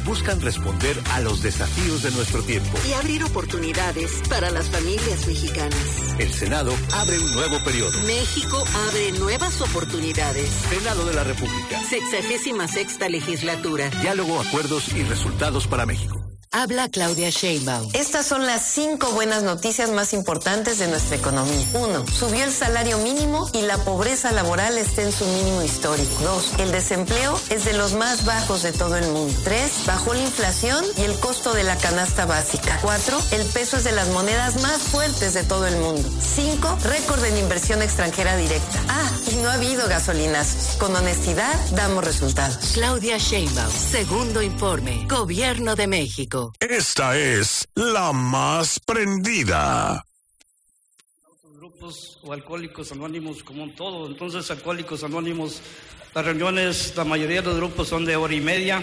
buscan responder a los desafíos de nuestro tiempo y abrir oportunidades para las familias mexicanas. El Senado abre un nuevo periodo. México abre nuevas oportunidades. Senado de la República. 66ª legislatura. Diálogo, acuerdos y resultados para México. Habla Claudia Sheinbaum. Estas son las 5 buenas noticias más importantes de nuestra economía. 1. Subió el salario mínimo y la pobreza laboral está en su mínimo histórico. 2. El desempleo es de los más bajos de todo el mundo. 3. Bajó la inflación y el costo de la canasta básica. 4. El peso es de las monedas más fuertes de todo el mundo. 5. Récord en inversión extranjera directa. Y no ha habido gasolinazos. Con honestidad damos resultados. Claudia Sheinbaum. Segundo informe. Gobierno de México. Esta es la más prendida. Grupos o alcohólicos anónimos como un todo. Entonces, alcohólicos anónimos, las reuniones, la mayoría de los grupos son de 1:30.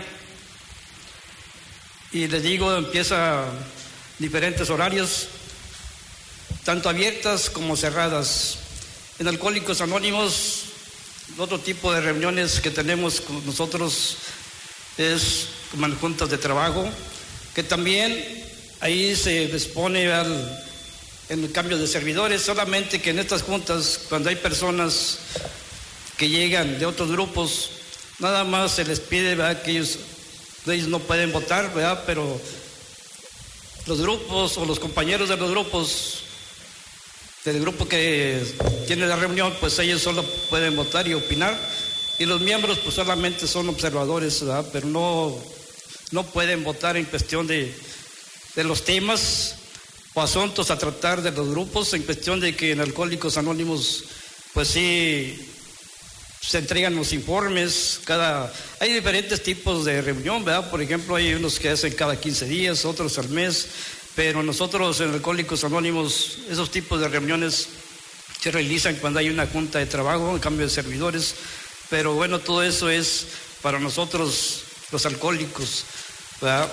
Y les digo, empieza diferentes horarios, tanto abiertas como cerradas. En Alcohólicos Anónimos, otro tipo de reuniones que tenemos con nosotros es como en juntas de trabajo, que también ahí se dispone en el cambio de servidores, solamente que en estas juntas, cuando hay personas que llegan de otros grupos, nada más se les pide, ¿verdad?, que ellos no pueden votar, ¿verdad?, pero los grupos o los compañeros de los grupos, del grupo que tiene la reunión, pues ellos solo pueden votar y opinar, y los miembros pues solamente son observadores, ¿verdad?, pero no pueden votar en cuestión de los temas o asuntos a tratar de los grupos, en cuestión de que en Alcohólicos Anónimos pues sí se entregan los informes, hay diferentes tipos de reunión, ¿verdad? Por ejemplo, hay unos que hacen cada 15 días, otros al mes, pero nosotros en Alcohólicos Anónimos esos tipos de reuniones se realizan cuando hay una junta de trabajo, en cambio de servidores, pero bueno, todo eso es para nosotros los alcohólicos, ¿verdad?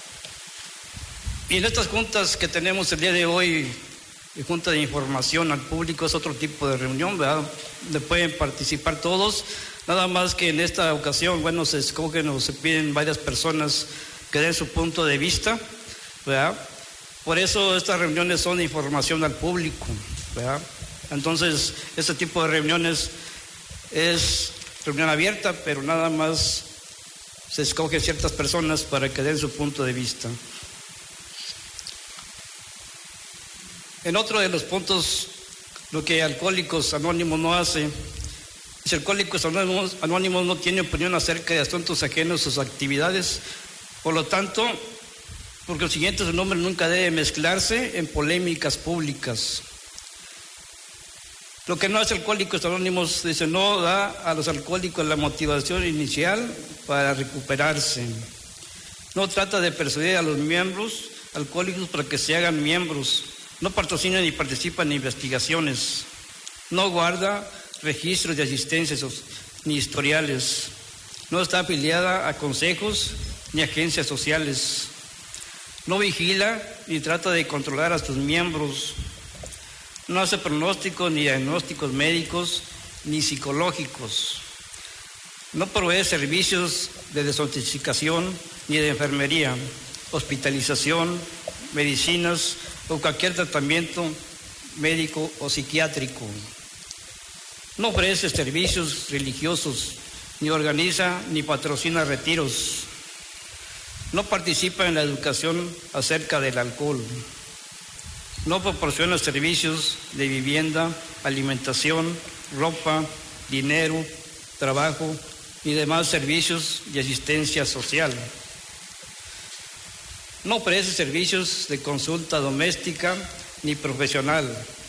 Y en estas juntas que tenemos el día de hoy, junta de información al público, es otro tipo de reunión, ¿verdad?, donde pueden participar todos, nada más que en esta ocasión, bueno, se escogen o se piden varias personas que den su punto de vista, ¿verdad? Por eso estas reuniones son de información al público, ¿verdad? Entonces, este tipo de reuniones es reunión abierta, pero nada más se escogen ciertas personas para que den su punto de vista. En otro de los puntos, lo que Alcohólicos Anónimos no hace, es Alcohólicos Anónimos no tiene opinión acerca de asuntos ajenos a sus actividades, por lo tanto, por consiguiente su nombre nunca debe mezclarse en polémicas públicas. Lo que no hace Alcohólicos Anónimos, dice, no da a los alcohólicos la motivación inicial para recuperarse. No trata de persuadir a los miembros alcohólicos para que se hagan miembros. No patrocina ni participa en investigaciones. No guarda registros de asistencias ni historiales. No está afiliada a consejos ni agencias sociales. No vigila ni trata de controlar a sus miembros. No hace pronósticos ni diagnósticos médicos ni psicológicos. No provee servicios de desintoxicación ni de enfermería, hospitalización, medicinas o cualquier tratamiento médico o psiquiátrico. No ofrece servicios religiosos, ni organiza ni patrocina retiros. No participa en la educación acerca del alcohol. No proporciona servicios de vivienda, alimentación, ropa, dinero, trabajo y demás servicios de asistencia social. No ofrece servicios de consulta doméstica ni profesional.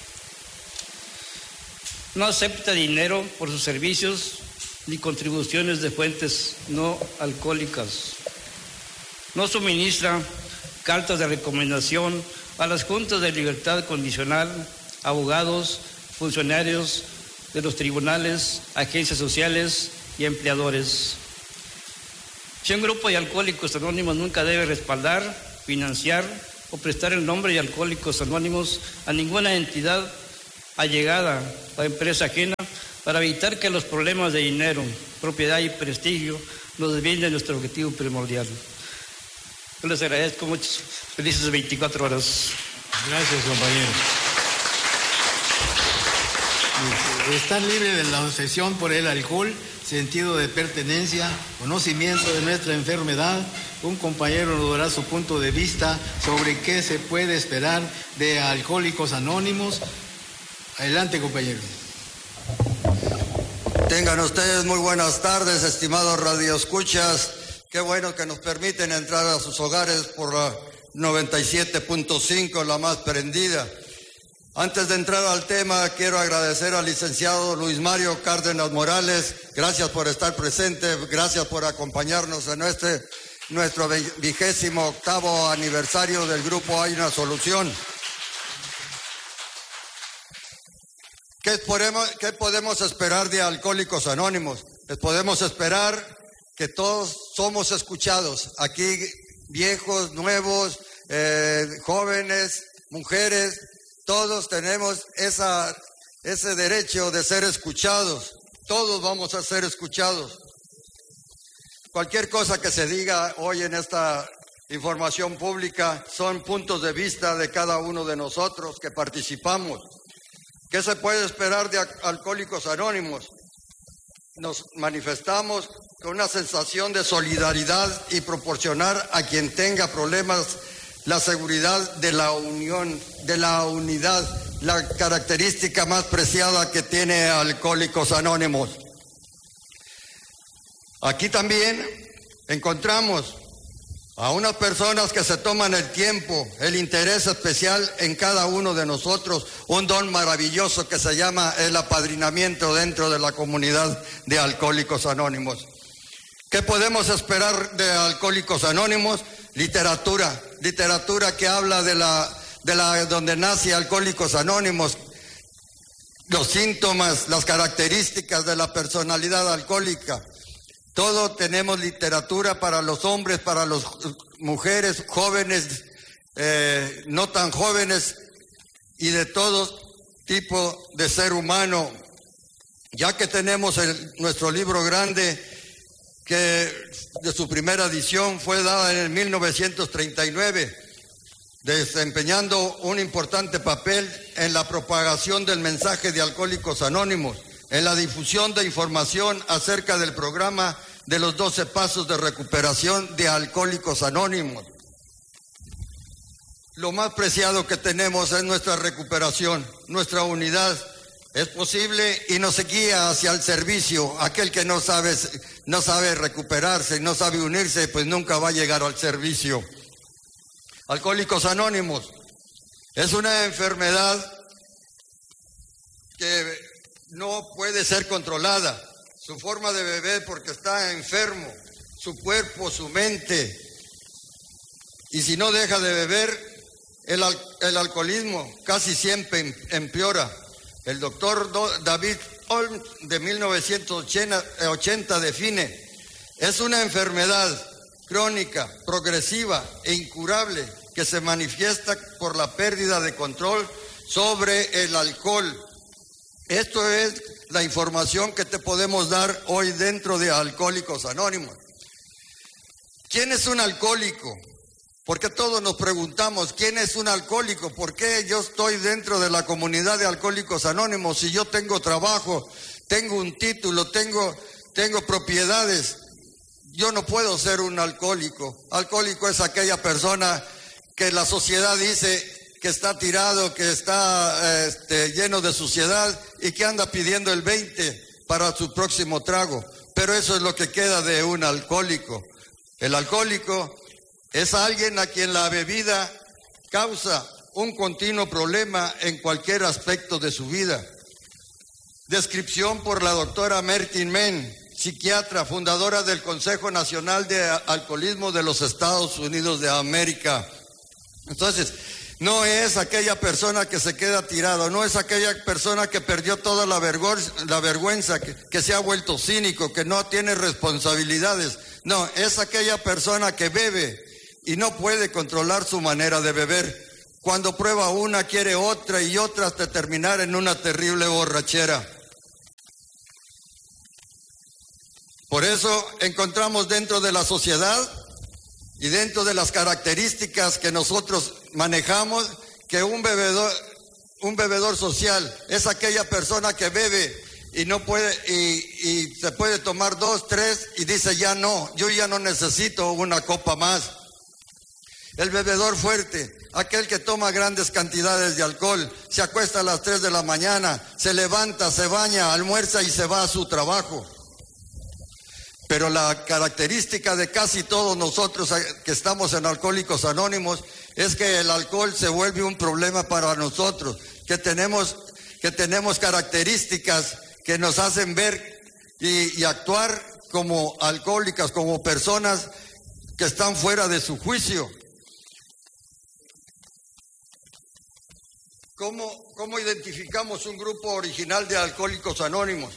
No acepta dinero por sus servicios ni contribuciones de fuentes no alcohólicas. No suministra cartas de recomendación a las juntas de libertad condicional, abogados, funcionarios de los tribunales, agencias sociales y empleadores. Si un grupo de Alcohólicos Anónimos nunca debe respaldar, financiar o prestar el nombre de Alcohólicos Anónimos a ninguna entidad allegada o empresa ajena para evitar que los problemas de dinero, propiedad y prestigio nos desvíen de nuestro objetivo primordial. Yo les agradezco mucho. Felices 24 horas. Gracias, compañero. Estar libre de la obsesión por el alcohol, sentido de pertenencia, conocimiento de nuestra enfermedad. Un compañero nos dará su punto de vista sobre qué se puede esperar de Alcohólicos Anónimos. Adelante, compañero. Tengan ustedes muy buenas tardes, estimados radioescuchas. Qué bueno que nos permiten entrar a sus hogares por la 97.5, la más prendida. Antes de entrar al tema, quiero agradecer al licenciado Luis Mario Cárdenas Morales. Gracias por estar presente, gracias por acompañarnos en nuestro 28º aniversario del grupo Hay una Solución. ¿Qué podemos esperar de Alcohólicos Anónimos? Pues podemos esperar que todos somos escuchados. Aquí viejos, nuevos, jóvenes, mujeres, todos tenemos ese derecho de ser escuchados. Todos vamos a ser escuchados. Cualquier cosa que se diga hoy en esta información pública son puntos de vista de cada uno de nosotros que participamos. ¿Qué se puede esperar de Alcohólicos Anónimos? Nos manifestamos con una sensación de solidaridad y proporcionar a quien tenga problemas la seguridad de la unión, de la unidad, la característica más preciada que tiene Alcohólicos Anónimos. Aquí también encontramos a unas personas que se toman el tiempo, el interés especial en cada uno de nosotros, un don maravilloso que se llama el apadrinamiento dentro de la comunidad de Alcohólicos Anónimos. ¿Qué podemos esperar de Alcohólicos Anónimos? Literatura que habla de donde nace Alcohólicos Anónimos, los síntomas, las características de la personalidad alcohólica. Todo tenemos literatura para los hombres, para las mujeres, jóvenes, no tan jóvenes y de todo tipo de ser humano. Ya que tenemos nuestro libro grande, que de su primera edición fue dada en el 1939, desempeñando un importante papel en la propagación del mensaje de Alcohólicos Anónimos, en la difusión de información acerca del programa de los 12 pasos de recuperación de Alcohólicos Anónimos. Lo más preciado que tenemos es nuestra recuperación, nuestra unidad. Es posible y nos guía hacia el servicio. Aquel que no sabe recuperarse, no sabe unirse, pues nunca va a llegar al servicio. Alcohólicos Anónimos es una enfermedad que no puede ser controlada. Su forma de beber porque está enfermo, su cuerpo, su mente. Y si no deja de beber, el alcoholismo casi siempre empeora. El doctor David Olm de 1980 define: es una enfermedad crónica, progresiva e incurable que se manifiesta por la pérdida de control sobre el alcohol. Esto es la información que te podemos dar hoy dentro de Alcohólicos Anónimos. ¿Quién es un alcohólico? Porque todos nos preguntamos, ¿quién es un alcohólico? ¿Por qué yo estoy dentro de la comunidad de Alcohólicos Anónimos si yo tengo trabajo, tengo un título, tengo propiedades? Yo no puedo ser un alcohólico. Alcohólico es aquella persona que la sociedad dice que está tirado, que está lleno de suciedad y que anda pidiendo el 20 para su próximo trago. Pero eso es lo que queda de un alcohólico. El alcohólico es alguien a quien la bebida causa un continuo problema en cualquier aspecto de su vida. Descripción por la doctora Martin Mann, psiquiatra, fundadora del Consejo Nacional de Alcoholismo de los Estados Unidos de América. Entonces, no es aquella persona que se queda tirado, no es aquella persona que perdió toda la vergüenza, que se ha vuelto cínico, que no tiene responsabilidades. No, es aquella persona que bebe y no puede controlar su manera de beber. Cuando prueba una, quiere otra y otra hasta terminar en una terrible borrachera. Por eso encontramos dentro de la sociedad Y dentro de las características que nosotros manejamos, que un bebedor social es aquella persona que bebe y no puede, y se puede tomar 2, 3 y dice ya no, yo ya no necesito una copa más. El bebedor fuerte, aquel que toma grandes cantidades de alcohol, se acuesta a las 3 de la mañana, se levanta, se baña, almuerza y se va a su trabajo. Pero la característica de casi todos nosotros que estamos en Alcohólicos Anónimos es que el alcohol se vuelve un problema para nosotros, que tenemos características que nos hacen ver y actuar como alcohólicas, como personas que están fuera de su juicio. ¿Cómo identificamos un grupo original de Alcohólicos Anónimos?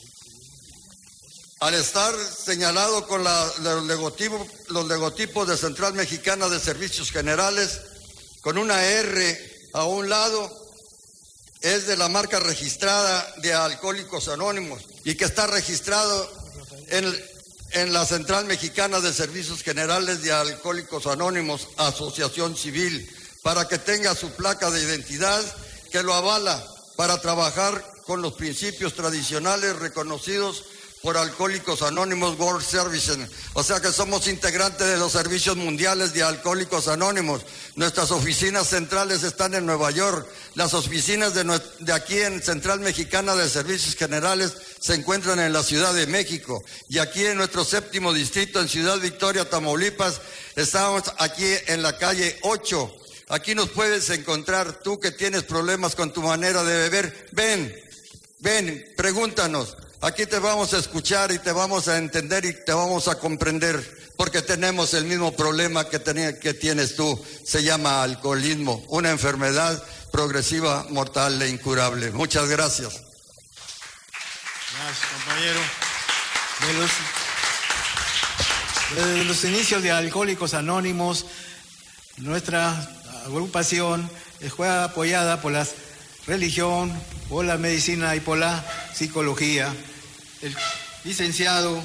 Al estar señalado con los logotipos de Central Mexicana de Servicios Generales, con una R a un lado, es de la marca registrada de Alcohólicos Anónimos y que está registrado en la Central Mexicana de Servicios Generales de Alcohólicos Anónimos, Asociación Civil, para que tenga su placa de identidad que lo avala para trabajar con los principios tradicionales reconocidos por Alcohólicos Anónimos World Service. O sea que somos integrantes de los servicios mundiales de Alcohólicos Anónimos. Nuestras oficinas centrales están en Nueva York. Las oficinas de aquí en Central Mexicana de Servicios Generales se encuentran en la Ciudad de México. Y aquí en nuestro 7º distrito, en Ciudad Victoria, Tamaulipas, estamos aquí en la calle 8. Aquí nos puedes encontrar, tú que tienes problemas con tu manera de beber. Ven, pregúntanos. Aquí te vamos a escuchar y te vamos a entender y te vamos a comprender, porque tenemos el mismo problema que tienes tú. Se llama alcoholismo, una enfermedad progresiva, mortal e incurable. Muchas gracias. Gracias, compañero. Desde los inicios de Alcohólicos Anónimos, nuestra agrupación fue apoyada por la religión, por la medicina y por la psicología. El licenciado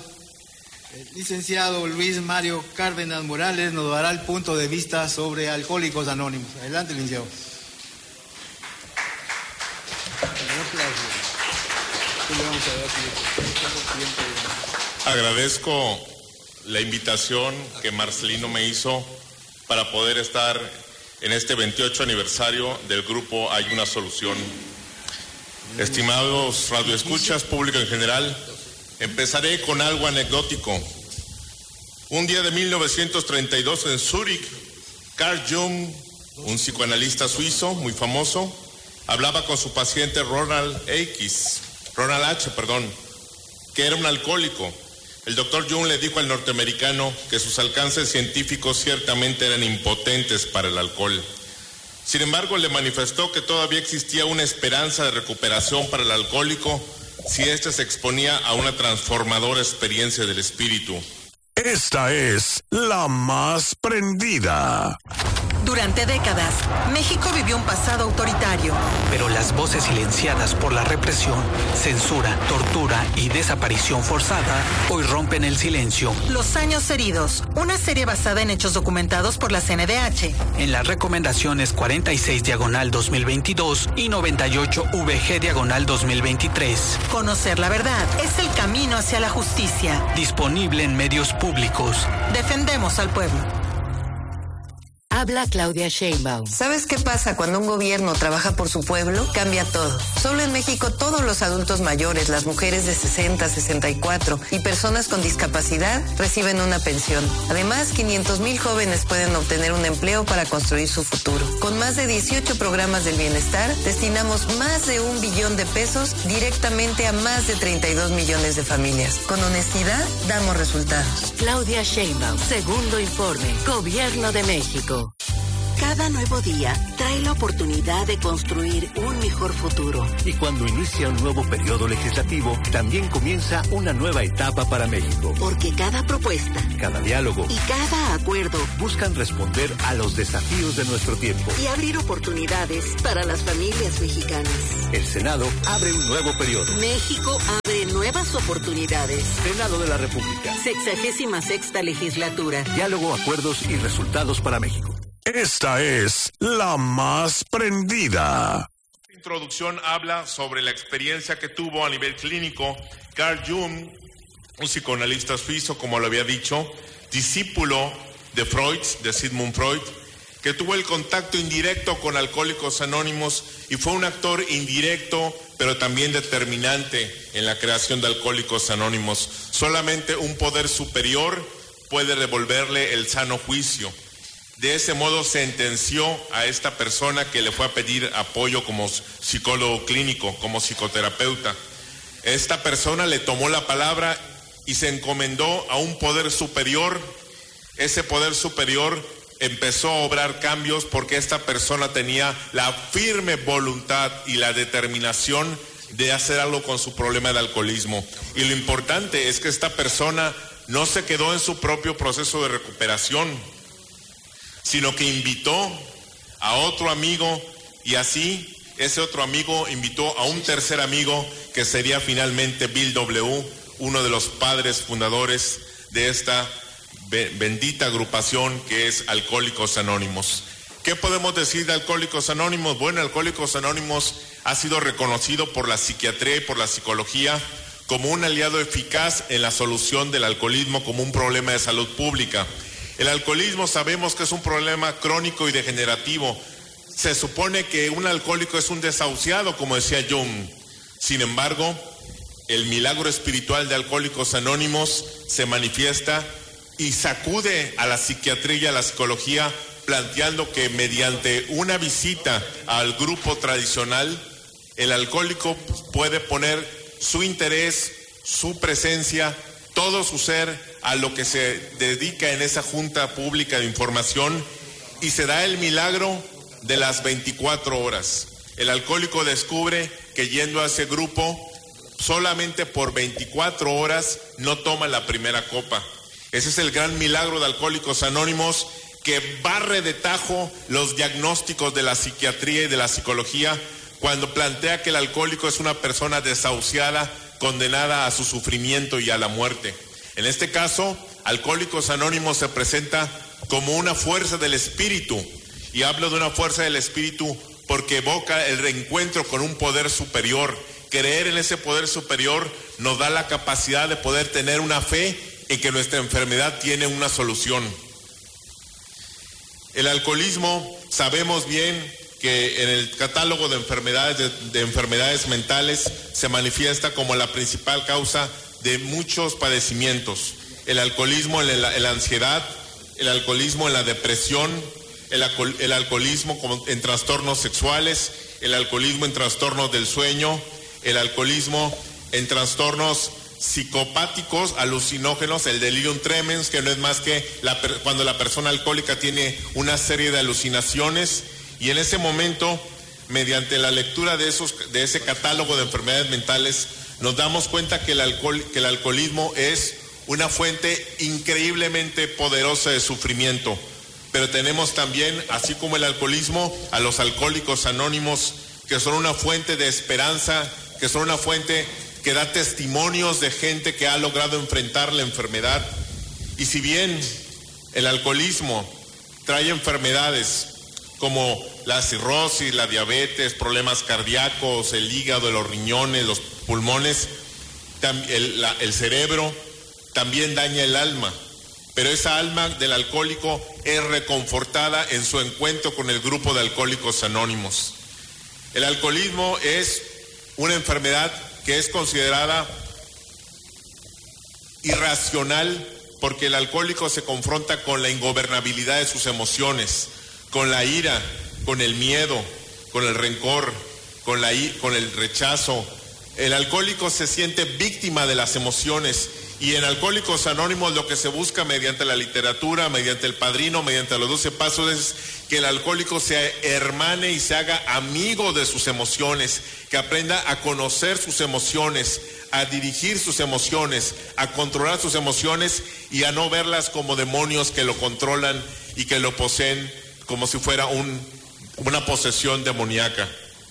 Luis Mario Cárdenas Morales nos dará el punto de vista sobre Alcohólicos Anónimos. Adelante, licenciado. Agradezco la invitación que Marcelino me hizo para poder estar en este 28 aniversario del grupo Hay una Solución. Estimados radioescuchas, público en general, empezaré con algo anecdótico. Un día de 1932 en Zúrich, Carl Jung, un psicoanalista suizo muy famoso, hablaba con su paciente Ronald H., que era un alcohólico. El doctor Jung le dijo al norteamericano que sus alcances científicos ciertamente eran impotentes para el alcohol. Sin embargo, le manifestó que todavía existía una esperanza de recuperación para el alcohólico si éste se exponía a una transformadora experiencia del espíritu. Esta es la más prendida. Durante décadas, México vivió un pasado autoritario. Pero las voces silenciadas por la represión, censura, tortura y desaparición forzada hoy rompen el silencio. Los años heridos, una serie basada en hechos documentados por la CNDH. En las recomendaciones 46/2022 y 98/VG/2023. Conocer la verdad es el camino hacia la justicia. Disponible en medios públicos. Defendemos al pueblo. Habla Claudia Sheinbaum. ¿Sabes qué pasa cuando un gobierno trabaja por su pueblo? Cambia todo. Solo en México todos los adultos mayores, las mujeres de 60, 64 y personas con discapacidad reciben una pensión. Además, 500,000 jóvenes pueden obtener un empleo para construir su futuro. Con más de 18 programas del bienestar, destinamos más de 1 billón de pesos directamente a más de 32 millones de familias. Con honestidad, damos resultados. Claudia Sheinbaum, segundo informe, Gobierno de México. Cada nuevo día trae la oportunidad de construir un mejor futuro. Y cuando inicia un nuevo periodo legislativo, también comienza una nueva etapa para México. Porque cada propuesta, cada diálogo y cada acuerdo buscan responder a los desafíos de nuestro tiempo y abrir oportunidades para las familias mexicanas. El Senado abre un nuevo periodo. México abre nuevas oportunidades. Senado de la República. 66ª legislatura. Diálogo, acuerdos y resultados para México. Esta es la más prendida. La introducción habla sobre la experiencia que tuvo a nivel clínico Carl Jung, un psicoanalista suizo, como lo había dicho, discípulo de Freud, de Sigmund Freud, que tuvo el contacto indirecto con Alcohólicos Anónimos y fue un actor indirecto, pero también determinante en la creación de Alcohólicos Anónimos. Solamente un poder superior puede devolverle el sano juicio. De ese modo sentenció a esta persona que le fue a pedir apoyo como psicólogo clínico, como psicoterapeuta. Esta persona le tomó la palabra y se encomendó a un poder superior. Ese poder superior empezó a obrar cambios porque esta persona tenía la firme voluntad y la determinación de hacer algo con su problema de alcoholismo. Y lo importante es que esta persona no se quedó en su propio proceso de recuperación, sino que invitó a otro amigo y así ese otro amigo invitó a un tercer amigo que sería finalmente Bill W., uno de los padres fundadores de esta bendita agrupación que es Alcohólicos Anónimos. ¿Qué podemos decir de Alcohólicos Anónimos? Bueno, Alcohólicos Anónimos ha sido reconocido por la psiquiatría y por la psicología como un aliado eficaz en la solución del alcoholismo como un problema de salud pública. El alcoholismo sabemos que es un problema crónico y degenerativo. Se supone que un alcohólico es un desahuciado, como decía Jung. Sin embargo, el milagro espiritual de Alcohólicos Anónimos se manifiesta y sacude a la psiquiatría y a la psicología, planteando que mediante una visita al grupo tradicional, el alcohólico puede poner su interés, su presencia, todo su ser a lo que se dedica en esa junta pública de información y se da el milagro de las 24 horas. El alcohólico descubre que yendo a ese grupo, solamente por 24 horas no toma la primera copa. Ese es el gran milagro de Alcohólicos Anónimos, que barre de tajo los diagnósticos de la psiquiatría y de la psicología cuando plantea que el alcohólico es una persona desahuciada, condenada a su sufrimiento y a la muerte. En este caso, Alcohólicos Anónimos se presenta como una fuerza del espíritu, y hablo de una fuerza del espíritu porque evoca el reencuentro con un poder superior. Creer en ese poder superior nos da la capacidad de poder tener una fe en que nuestra enfermedad tiene una solución. El alcoholismo, sabemos bien que en el catálogo de enfermedades mentales se manifiesta como la principal causa de muchos padecimientos. El alcoholismo en la ansiedad, el alcoholismo en la depresión, el alcoholismo en trastornos sexuales, el alcoholismo en trastornos del sueño, el alcoholismo en trastornos psicopáticos, alucinógenos, el delirium tremens, que no es más que cuando la persona alcohólica tiene una serie de alucinaciones, y en ese momento, mediante la lectura de ese catálogo de enfermedades mentales, nos damos cuenta que el alcoholismo es una fuente increíblemente poderosa de sufrimiento. Pero tenemos también, así como el alcoholismo, a los Alcohólicos Anónimos, que son una fuente de esperanza, que son una fuente que da testimonios de gente que ha logrado enfrentar la enfermedad. Y si bien el alcoholismo trae enfermedades como la cirrosis, la diabetes, problemas cardíacos, el hígado, los riñones, los pulmones, el cerebro, también daña el alma. Pero esa alma del alcohólico es reconfortada en su encuentro con el grupo de Alcohólicos Anónimos. El alcoholismo es una enfermedad que es considerada irracional porque el alcohólico se confronta con la ingobernabilidad de sus emociones, con la ira, con el miedo, con el rencor, con el rechazo. El alcohólico se siente víctima de las emociones Y en Alcohólicos Anónimos lo que se busca mediante la literatura, mediante el padrino, mediante los 12 pasos es que el alcohólico se hermane y se haga amigo de sus emociones, que aprenda a conocer sus emociones, a dirigir sus emociones, a controlar sus emociones y a no verlas como demonios que lo controlan y que lo poseen como si fuera una posesión demoníaca.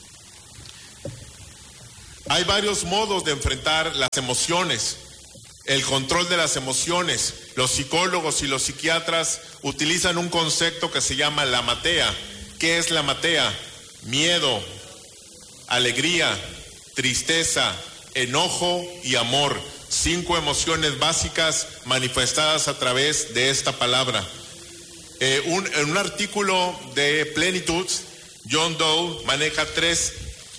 Hay varios modos de enfrentar las emociones. El control de las emociones. Los psicólogos y los psiquiatras utilizan un concepto que se llama la matea. ¿Qué es la matea? Miedo, alegría, tristeza, enojo y amor. 5 emociones básicas manifestadas a través de esta palabra. En un artículo de Plenitud, John Doe maneja 3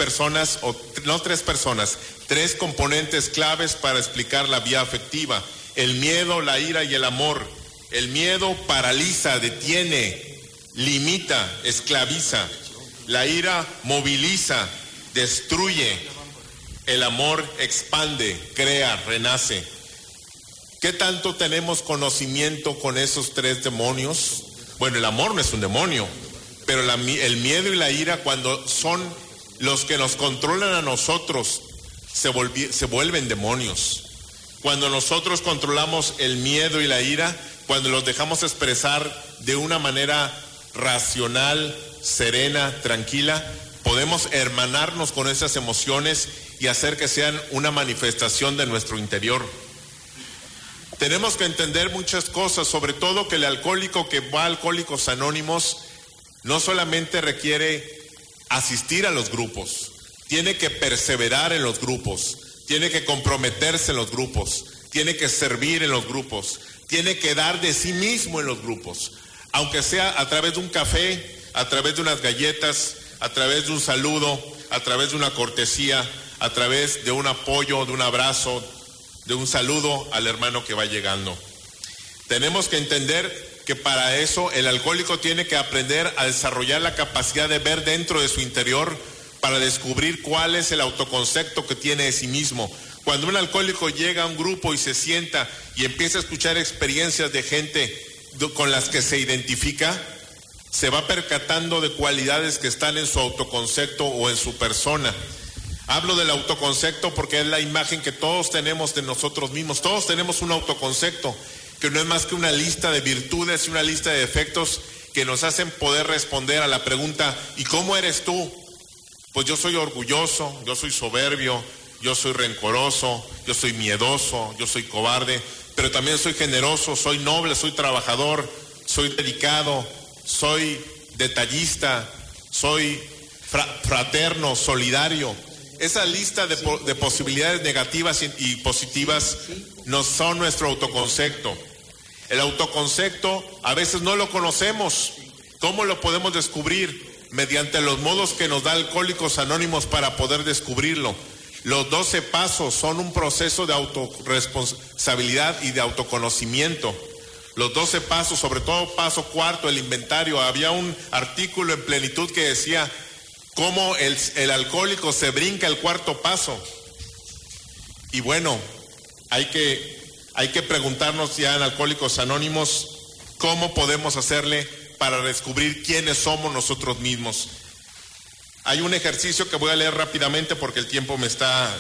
componentes claves para explicar la vía afectiva: el miedo, la ira y el amor. El miedo paraliza, detiene, limita, esclaviza. La ira moviliza, destruye. El amor expande, crea, renace. ¿Qué tanto tenemos conocimiento con esos 3 demonios? Bueno, el amor no es un demonio, pero el miedo y la ira, cuando son los que nos controlan a nosotros, se vuelven demonios. Cuando nosotros controlamos el miedo y la ira, cuando los dejamos expresar de una manera racional, serena, tranquila, podemos hermanarnos con esas emociones y hacer que sean una manifestación de nuestro interior. Tenemos que entender muchas cosas, sobre todo que el alcohólico que va a Alcohólicos Anónimos no solamente requiere asistir a los grupos, tiene que perseverar en los grupos, tiene que comprometerse en los grupos, tiene que servir en los grupos, tiene que dar de sí mismo en los grupos, aunque sea a través de un café, a través de unas galletas, a través de un saludo, a través de una cortesía, a través de un apoyo, de un abrazo, de un saludo al hermano que va llegando. Tenemos que entender que para eso el alcohólico tiene que aprender a desarrollar la capacidad de ver dentro de su interior para descubrir cuál es el autoconcepto que tiene de sí mismo. Cuando un alcohólico llega a un grupo y se sienta y empieza a escuchar experiencias de gente con las que se identifica, se va percatando de cualidades que están en su autoconcepto o en su persona. Hablo del autoconcepto porque es la imagen que todos tenemos de nosotros mismos. Todos tenemos un autoconcepto que no es más que una lista de virtudes y una lista de defectos que nos hacen poder responder a la pregunta: ¿y cómo eres tú? Pues yo soy orgulloso, yo soy soberbio, yo soy rencoroso, yo soy miedoso, yo soy cobarde, pero también soy generoso, soy noble, soy trabajador, soy dedicado, soy detallista, soy fraterno, solidario. Esa lista de posibilidades negativas y positivas no son nuestro autoconcepto. El autoconcepto a veces no lo conocemos. ¿Cómo lo podemos descubrir? Mediante los modos que nos da Alcohólicos Anónimos para poder descubrirlo. Los 12 pasos son un proceso de autorresponsabilidad y de autoconocimiento. Los 12 pasos, sobre todo paso 4, el inventario. Había un artículo en Plenitud que decía cómo el alcohólico se brinca el 4º paso. Y bueno, hay que preguntarnos ya en Alcohólicos Anónimos cómo podemos hacerle para descubrir quiénes somos nosotros mismos. Hay un ejercicio que voy a leer rápidamente porque el tiempo me está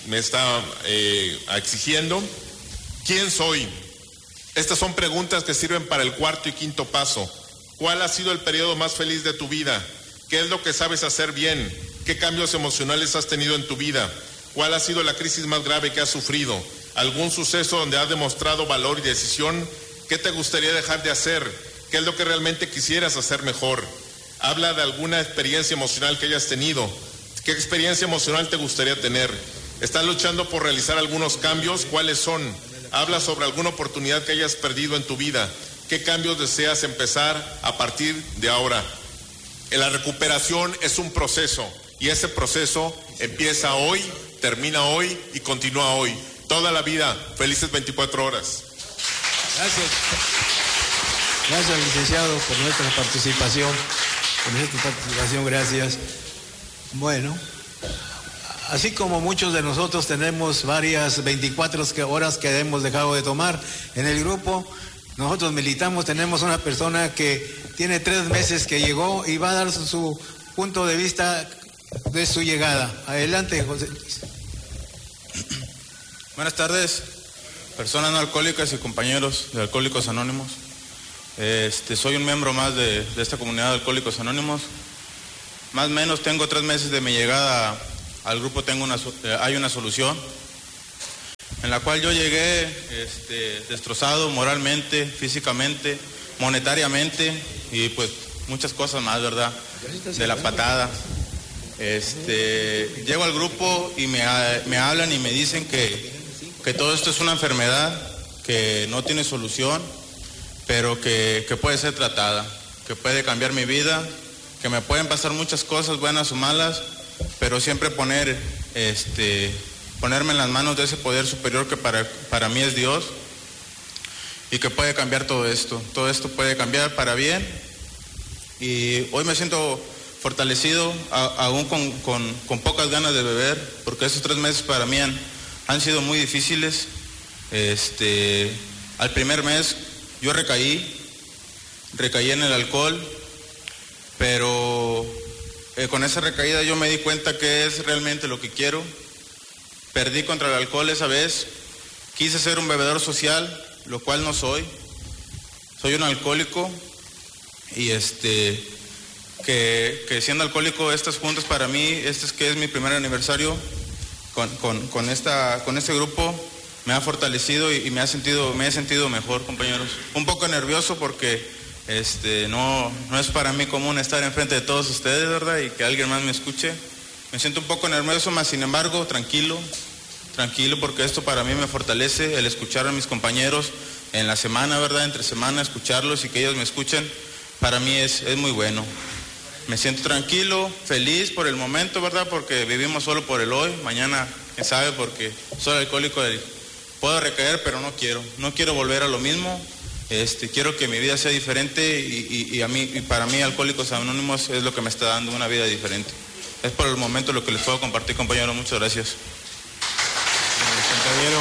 exigiendo. ¿Quién soy? Estas son preguntas que sirven para el 4º y 5º paso. ¿Cuál ha sido el periodo más feliz de tu vida? ¿Qué es lo que sabes hacer bien? ¿Qué cambios emocionales has tenido en tu vida? ¿Cuál ha sido la crisis más grave que has sufrido? ¿Algún suceso donde has demostrado valor y decisión? ¿Qué te gustaría dejar de hacer? ¿Qué es lo que realmente quisieras hacer mejor? Habla de alguna experiencia emocional que hayas tenido. ¿Qué experiencia emocional te gustaría tener? ¿Estás luchando por realizar algunos cambios? ¿Cuáles son? Habla sobre alguna oportunidad que hayas perdido en tu vida. ¿Qué cambios deseas empezar a partir de ahora? La recuperación es un proceso y ese proceso empieza hoy, termina hoy y continúa hoy. Toda la vida. Felices 24 horas. Gracias. Gracias, licenciado, por nuestra participación. Gracias. Bueno, así como muchos de nosotros tenemos varias 24 horas que hemos dejado de tomar en el grupo, nosotros militamos, tenemos una persona que tiene 3 meses que llegó y va a dar su punto de vista de su llegada. Adelante, José. Buenas tardes, personas no alcohólicas y compañeros de Alcohólicos Anónimos. Soy un miembro más de esta comunidad de Alcohólicos Anónimos. Más o menos tengo 3 meses de mi llegada al grupo. Hay una solución en la cual yo llegué destrozado moralmente, físicamente, monetariamente y pues muchas cosas más, ¿verdad? De la patada. Llego al grupo y me hablan y me dicen que todo esto es una enfermedad que no tiene solución, pero que puede ser tratada, que puede cambiar mi vida, que me pueden pasar muchas cosas, buenas o malas, pero siempre ponerme en las manos de ese poder superior que para mí es Dios, y que puede cambiar todo esto puede cambiar para bien. Y hoy me siento fortalecido, aún con pocas ganas de beber, porque esos 3 meses para mí han sido muy difíciles. Al primer mes yo recaí en el alcohol, pero con esa recaída yo me di cuenta que es realmente lo que quiero. Perdí contra el alcohol esa vez, quise ser un bebedor social, lo cual no soy. Soy un alcohólico y que siendo alcohólico, estas juntas para mí, que es mi primer aniversario con este grupo, me ha fortalecido y me he sentido mejor, compañeros. Un poco nervioso porque no es para mí común estar enfrente de todos ustedes, ¿verdad? Y que alguien más me escuche. Me siento un poco nervioso, mas sin embargo, tranquilo, porque esto para mí me fortalece, el escuchar a mis compañeros en la semana, ¿verdad? Entre semana, escucharlos y que ellos me escuchen, para mí es muy bueno. Me siento tranquilo, feliz por el momento, ¿verdad? Porque vivimos solo por el hoy, mañana, quién sabe, porque soy alcohólico, puedo recaer, pero no quiero volver a lo mismo. Quiero que mi vida sea diferente y para mí Alcohólicos Anónimos es lo que me está dando una vida diferente. Es por el momento lo que les puedo compartir, compañero. Muchas gracias. Compañero,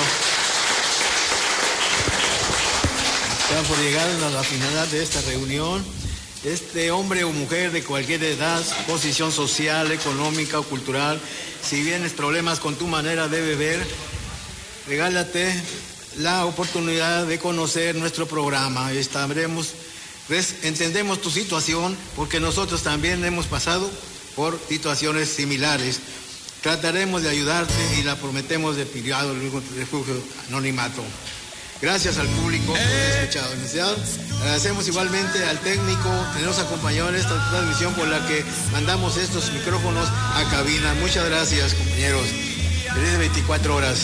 estamos por llegar a la finalidad de esta reunión. Hombre o mujer de cualquier edad, posición social, económica o cultural, si tienes problemas con tu manera de beber, regálate la oportunidad de conocer nuestro programa. Entendemos tu situación porque nosotros también hemos pasado por situaciones similares. Trataremos de ayudarte y la prometemos de privado el refugio anonimato. Gracias al público por haber escuchado. Agradecemos igualmente al técnico que nos acompañó en esta transmisión por la que mandamos estos micrófonos a cabina. Muchas gracias, compañeros. Feliz 24 horas.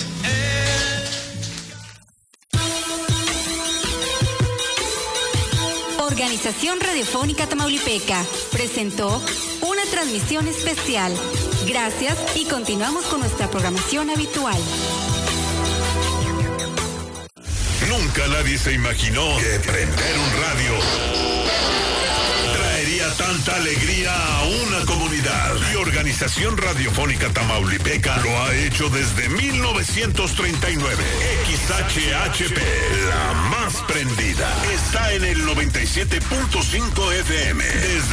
Organización Radiofónica Tamaulipeca presentó una transmisión especial. Gracias y continuamos con nuestra programación habitual. Nunca nadie se imaginó que prender un radio traería tanta alegría a una comunidad. Y Organización Radiofónica Tamaulipeca lo ha hecho desde 1939. XHHP, la más prendida, está en el 97.5 FM. Desde